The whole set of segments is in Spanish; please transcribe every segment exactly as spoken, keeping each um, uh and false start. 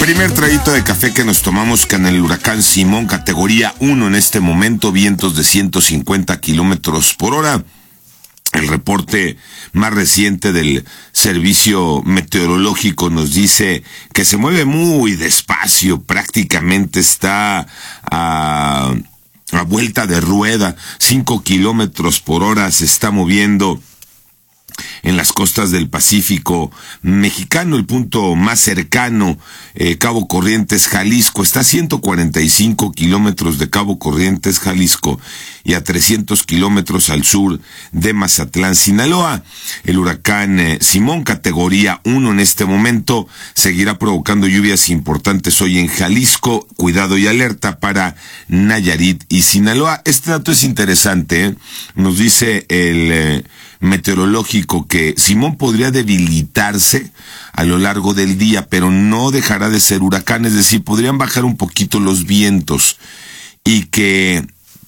Primer traguito de café que nos tomamos con el huracán Simón, categoría uno en este momento, vientos de ciento cincuenta kilómetros por hora. El reporte más reciente del servicio meteorológico nos dice que se mueve muy despacio, prácticamente está a, a vuelta de rueda, cinco kilómetros por hora se está moviendo en las costas del Pacífico mexicano. El punto más cercano, eh, Cabo Corrientes, Jalisco, está a ciento cuarenta y cinco kilómetros de Cabo Corrientes, Jalisco, y a trescientos kilómetros al sur de Mazatlán, Sinaloa. El huracán eh, Simón, categoría uno en este momento, seguirá provocando lluvias importantes hoy en Jalisco. Cuidado y alerta para Nayarit y Sinaloa. Este dato es interesante, ¿eh? Nos dice el eh, meteorológico que Simón podría debilitarse a lo largo del día, pero no dejará de ser huracán, es decir, podrían bajar un poquito los vientos, y que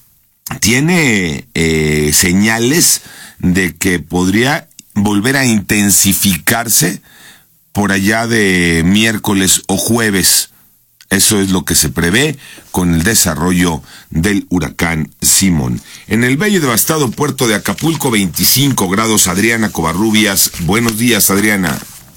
tiene eh, señales de que podría volver a intensificarse por allá de miércoles o jueves. Eso es lo que se prevé con el desarrollo del huracán Simón. En el bello y devastado puerto de Acapulco, veinticinco grados. Adriana Covarrubias, buenos días, Adriana.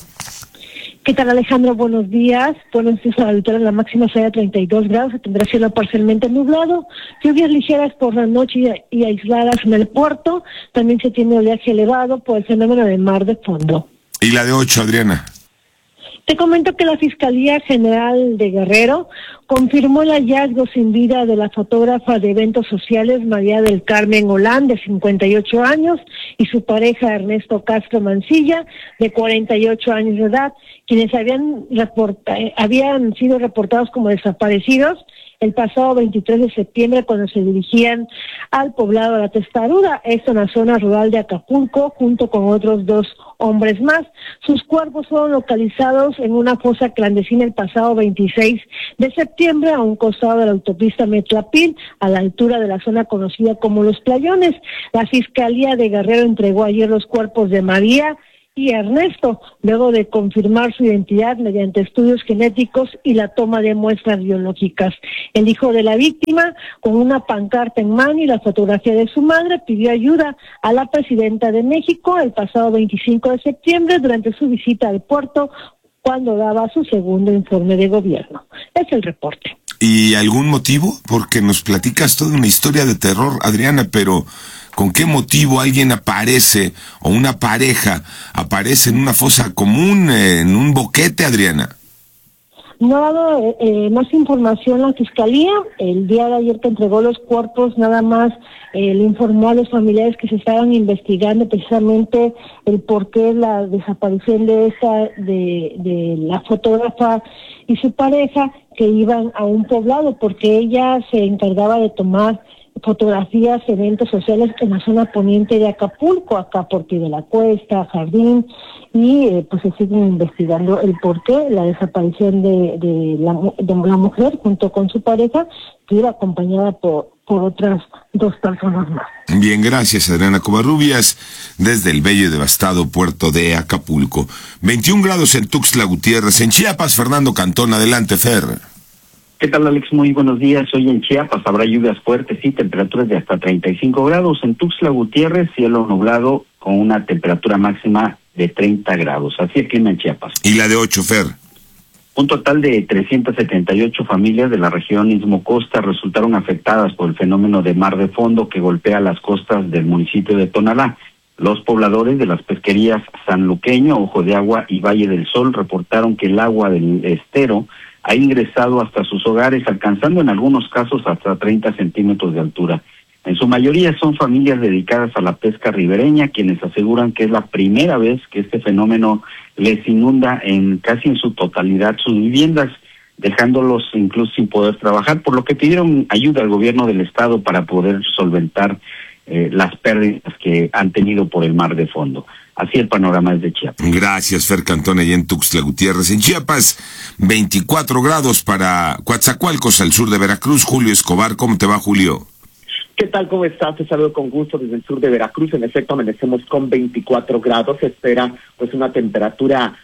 ¿Qué tal, Alejandro? Buenos días. Buenos días a la altura, la máxima será treinta y dos grados, se tendrá cielo parcialmente nublado, lluvias ligeras por la noche y, y aisladas en el puerto. También se tiene oleaje elevado por el fenómeno de mar de fondo. ¿Y la de ocho, Adriana? Te comento que la Fiscalía General de Guerrero confirmó el hallazgo sin vida de la fotógrafa de eventos sociales María del Carmen Olán, de cincuenta y ocho años, y su pareja Ernesto Castro Mancilla, de cuarenta y ocho años de edad, quienes habían, reporta, habían sido reportados como desaparecidos el pasado veintitrés de septiembre cuando se dirigían al poblado de La Testaruda, esto en la zona rural de Acapulco, junto con otros dos hombres más. Sus cuerpos fueron localizados en una fosa clandestina el pasado veintiséis de septiembre a un costado de la autopista Metlapil, a la altura de la zona conocida como Los Playones. La Fiscalía de Guerrero entregó ayer los cuerpos de María y Ernesto, luego de confirmar su identidad mediante estudios genéticos y la toma de muestras biológicas. El hijo de la víctima, con una pancarta en mano y la fotografía de su madre, pidió ayuda a la presidenta de México el pasado veinticinco de septiembre durante su visita al puerto, cuando daba su segundo informe de gobierno. Es el reporte. ¿Y algún motivo? Porque nos platicas toda una historia de terror, Adriana, pero ¿con qué motivo alguien aparece, o una pareja aparece en una fosa común, eh, en un boquete, Adriana? No ha dado eh, más información la Fiscalía. El día de ayer que entregó los cuerpos, nada más eh, le informó a los familiares que se estaban investigando precisamente el porqué de la desaparición de esa, de, de la fotógrafa y su pareja, que iban a un poblado, porque ella se encargaba de tomar fotografías, eventos sociales en la zona poniente de Acapulco, acá por Pie de la Cuesta, Jardín, y eh, pues se siguen investigando el porqué, la desaparición de, de, la, de la mujer junto con su pareja, que iba acompañada por, por otras dos personas más. Bien, gracias, Adriana Covarrubias, desde el bello y devastado puerto de Acapulco. veintiún grados en Tuxtla Gutiérrez. En Chiapas, Fernando Cantón, adelante, Fer. ¿Qué tal, Alex? Muy buenos días. Hoy en Chiapas habrá lluvias fuertes y temperaturas de hasta treinta y cinco grados. En Tuxtla Gutiérrez, cielo nublado con una temperatura máxima de treinta grados. Así el clima en Chiapas. ¿Y la de ocho, Fer? Un total de trescientas setenta y ocho familias de la región Istmo-Costa resultaron afectadas por el fenómeno de mar de fondo que golpea las costas del municipio de Tonalá. Los pobladores de las pesquerías Sanluqueño, Ojo de Agua y Valle del Sol reportaron que el agua del estero ha ingresado hasta sus hogares, alcanzando en algunos casos hasta treinta centímetros de altura. En su mayoría son familias dedicadas a la pesca ribereña, quienes aseguran que es la primera vez que este fenómeno les inunda en casi en su totalidad sus viviendas, dejándolos incluso sin poder trabajar, por lo que pidieron ayuda al gobierno del estado para poder solventar eh, las pérdidas que han tenido por el mar de fondo. Así el panorama es de Chiapas. Gracias, Fer Cantón, allá en Tuxtla Gutiérrez. En Chiapas, veinticuatro grados para Coatzacoalcos, al sur de Veracruz. Julio Escobar, ¿cómo te va, Julio? ¿Qué tal? ¿Cómo estás? Te saludo con gusto desde el sur de Veracruz. En efecto, amanecemos con veinticuatro grados. Se espera pues una temperatura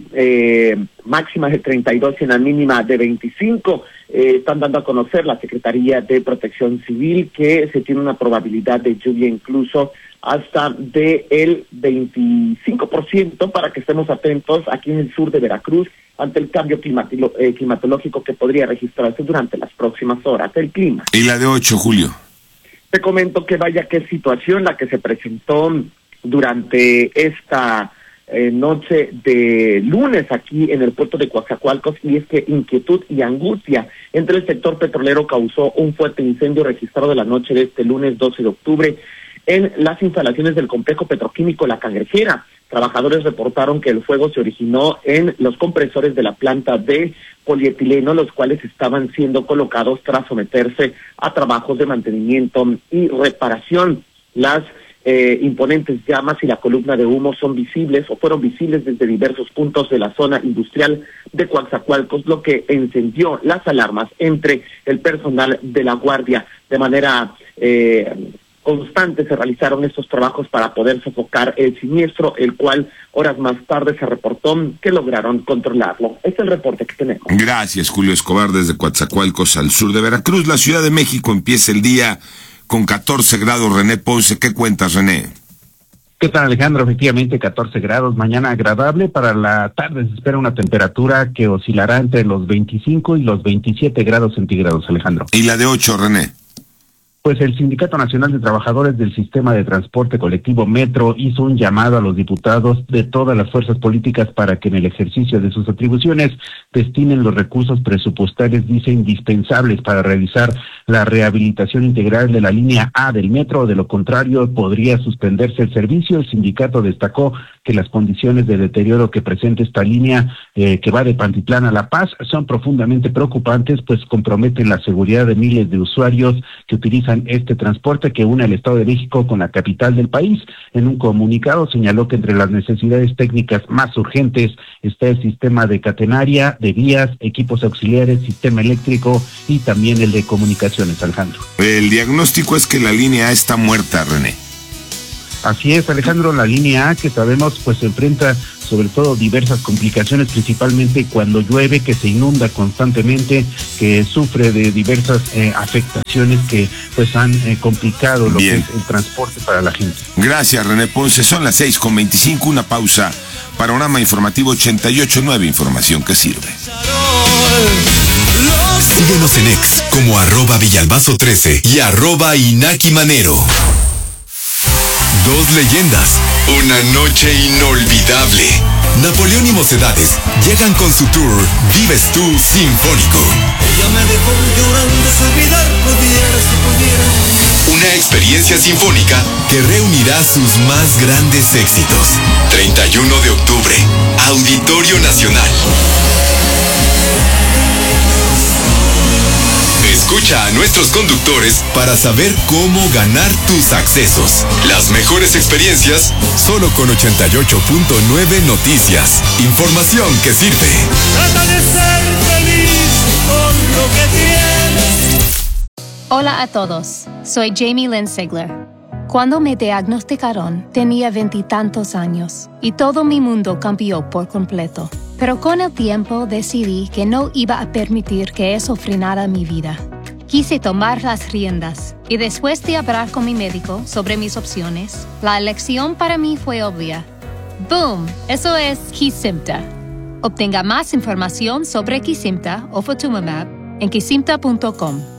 eh, máxima de treinta y dos y una mínima de veinticinco. Eh, están dando a conocer la Secretaría de Protección Civil que se tiene una probabilidad de lluvia incluso hasta de el veinticinco por ciento, para que estemos atentos aquí en el sur de Veracruz ante el cambio climatilo, eh, climatológico que podría registrarse durante las próximas horas del clima. Y la de ocho, Julio. Te comento que vaya qué situación la que se presentó durante esta eh, noche de lunes aquí en el puerto de Coatzacoalcos, y es que inquietud y angustia entre el sector petrolero causó un fuerte incendio registrado la noche de este lunes doce de octubre en las instalaciones del complejo petroquímico La Cangrejera. Trabajadores reportaron que el fuego se originó en los compresores de la planta de polietileno, los cuales estaban siendo colocados tras someterse a trabajos de mantenimiento y reparación. Las eh, imponentes llamas y la columna de humo son visibles o fueron visibles desde diversos puntos de la zona industrial de Coatzacoalcos, lo que encendió las alarmas entre el personal de la guardia. De manera eh, constante se realizaron estos trabajos para poder sofocar el siniestro, el cual horas más tarde se reportó que lograron controlarlo. Este es el reporte que tenemos. Gracias, Julio Escobar, desde Coatzacoalcos al sur de Veracruz. La Ciudad de México empieza el día con catorce grados. René Ponce, ¿qué cuentas, René? ¿Qué tal, Alejandro? Efectivamente, catorce grados, mañana agradable. Para la tarde se espera una temperatura que oscilará entre los veinticinco y los veintisiete grados centígrados, Alejandro. ¿Y la de ocho, René? Pues el Sindicato Nacional de Trabajadores del Sistema de Transporte Colectivo Metro hizo un llamado a los diputados de todas las fuerzas políticas para que en el ejercicio de sus atribuciones destinen los recursos presupuestarios, dice, indispensables para realizar la rehabilitación integral de la línea A del metro. De lo contrario, podría suspenderse el servicio. El sindicato destacó que las condiciones de deterioro que presenta esta línea eh, que va de Pantitlán a La Paz son profundamente preocupantes, pues comprometen la seguridad de miles de usuarios que utilizan este transporte que une al Estado de México con la capital del país. En un comunicado señaló que entre las necesidades técnicas más urgentes está el sistema de catenaria, de vías, equipos auxiliares, sistema eléctrico y también el de comunicaciones, Alejandro. El diagnóstico es que la línea A está muerta, René. Así es, Alejandro, la línea A, que sabemos pues se enfrenta sobre todo diversas complicaciones, principalmente cuando llueve, que se inunda constantemente, que sufre de diversas eh, afectaciones que pues han eh, complicado lo Bien. que es el transporte para la gente. Gracias, René Ponce. Son las seis con veinticinco, una pausa. Panorama Informativo ochenta y ocho punto nueve, información que sirve. Síguenos en X como arroba Villalbazo trece y arroba Inaki Manero. Dos leyendas, una noche inolvidable. Napoleón y Mocedades llegan con su tour Vives Tú Sinfónico. Ella me dejó llorando, si olvidar pudiera, si pudiera. Una experiencia sinfónica que reunirá sus más grandes éxitos. treinta y uno de octubre, Auditorio Nacional. Escucha a nuestros conductores para saber cómo ganar tus accesos. Las mejores experiencias solo con ochenta y ocho punto nueve Noticias. Información que sirve. Trata de ser feliz con lo que tienes. Hola a todos, soy Jamie Lynn Sigler. Cuando me diagnosticaron, tenía veintitantos años y todo mi mundo cambió por completo. Pero con el tiempo decidí que no iba a permitir que eso frenara mi vida. Quise tomar las riendas y después de hablar con mi médico sobre mis opciones, la elección para mí fue obvia. ¡Boom! Eso es Kesimpta. Obtenga más información sobre Kesimpta o Ofatumumab en kesimpta punto com.